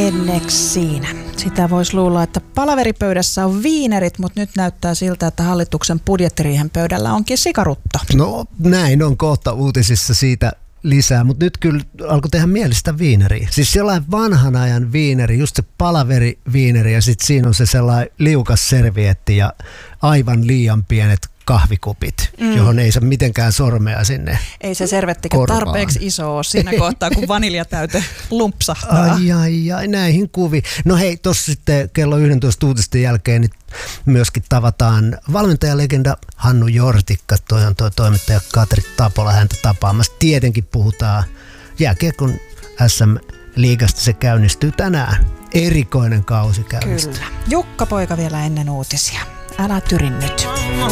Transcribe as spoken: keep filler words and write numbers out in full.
Enneksi siinä. Sitä voisi luulla, että palaveripöydässä on viinerit, mutta nyt näyttää siltä, että hallituksen budjettiriihen pöydällä onkin sikarutto. No näin on, kohta uutisissa siitä lisää, mutta nyt kyllä alkoi tehdä mielistä viineriä. Siis sellainen vanhan ajan viineri, just se palaveriviineri ja sitten siinä on se sellainen liukas servietti ja aivan liian pienet kahvikupit, mm. johon ei saa mitenkään sormea sinne. Ei se servettikään tarpeeksi iso ole siinä kohtaa, kun vaniljatäyte lumpsahtaa. Ai, ai, ai, näihin kuviin. No hei, tuossa sitten kello yksitoista uutisten jälkeen niin myöskin tavataan valmentajalegenda Hannu Jortikka, toi on toi toimittaja Katri Tapola häntä tapaamassa. Tietenkin puhutaan jääkiekon S M-liigasta, se käynnistyy tänään. Erikoinen kausi käynnistyy. Kyllä. Jukka Poika vielä ennen uutisia. Älä tyrin nyt.